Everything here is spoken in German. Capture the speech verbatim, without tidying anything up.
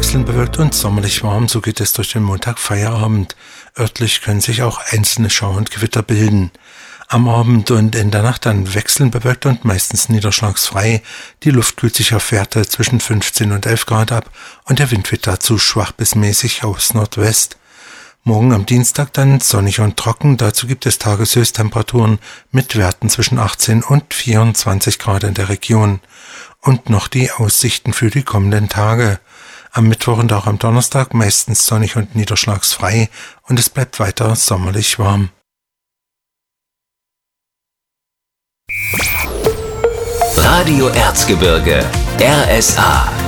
wechselnd bewölkt und sommerlich warm, so geht es durch den Montagfeierabend. Örtlich können sich auch einzelne Schauer und Gewitter bilden. Am Abend und in der Nacht dann wechselnd bewölkt und meistens niederschlagsfrei. Die Luft kühlt sich auf Werte zwischen fünfzehn und elf Grad ab und der Wind wird dazu schwach bis mäßig aus Nordwest. Morgen am Dienstag dann sonnig und trocken, dazu gibt es Tageshöchsttemperaturen mit Werten zwischen achtzehn und vierundzwanzig Grad in der Region. Und noch die Aussichten für die kommenden Tage. Am Mittwoch und auch am Donnerstag meistens sonnig und niederschlagsfrei und es bleibt weiter sommerlich warm. Radio Erzgebirge, R S A